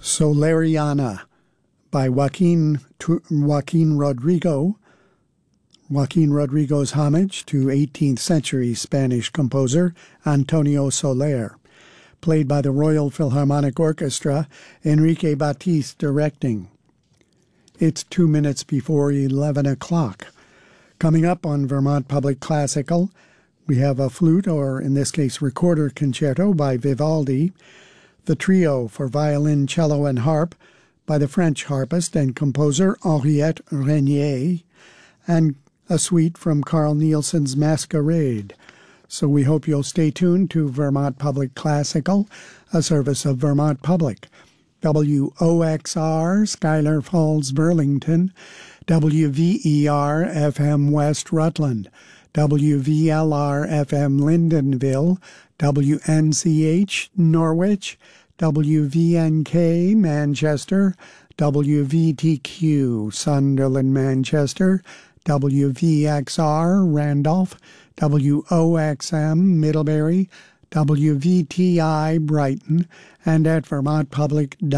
Soleriana by Joaquin Rodrigo. Joaquin Rodrigo's homage to 18th century Spanish composer Antonio Soler, played by the Royal Philharmonic Orchestra, Enrique Batiste directing. It's 2 minutes before 11 o'clock. Coming up on Vermont Public Classical, we have a flute, or in this case recorder concerto by Vivaldi, the trio for violin, cello, and harp by the French harpist and composer Henriette Renier, and a suite from Carl Nielsen's Masquerade. So we hope you'll stay tuned to Vermont Public Classical, a service of Vermont Public. WOXR, Schuyler Falls, Burlington, WVER FM West Rutland, WVLR FM Lyndonville, WNCH Norwich, WVNK Manchester, WVTQ Sunderland Manchester, WVXR Randolph, WOXM Middlebury, WVTI Brighton, and at vermontpublic.org.